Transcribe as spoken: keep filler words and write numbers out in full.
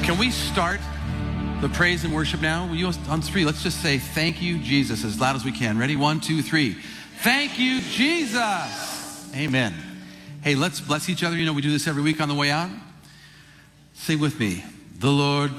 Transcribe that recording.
Can we start the praise and worship now? Will you, on three, let's just say thank you, Jesus, as loud as we can. Ready? One, two, three. Thank you, Jesus. Amen. Hey, let's bless each other. You know, we do this every week on the way out. Sing with me. The Lord